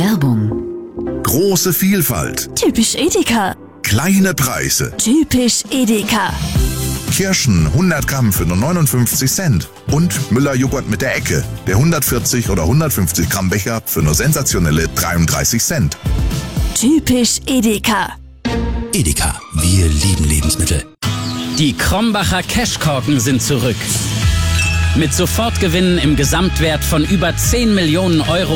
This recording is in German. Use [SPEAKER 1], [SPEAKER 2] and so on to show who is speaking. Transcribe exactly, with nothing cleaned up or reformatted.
[SPEAKER 1] Werbung.
[SPEAKER 2] Große Vielfalt.
[SPEAKER 3] Typisch Edeka.
[SPEAKER 2] Kleine Preise.
[SPEAKER 3] Typisch Edeka.
[SPEAKER 2] Kirschen hundert Gramm für nur neunundfünfzig Cent. Und Müller-Joghurt mit der Ecke. Der hundertvierzig oder hundertfünfzig Gramm Becher für nur sensationelle dreiunddreißig Cent.
[SPEAKER 3] Typisch Edeka.
[SPEAKER 4] Edeka, wir lieben Lebensmittel.
[SPEAKER 5] Die Krombacher Cashkorken sind zurück. Mit Sofortgewinnen im Gesamtwert von über zehn Millionen Euro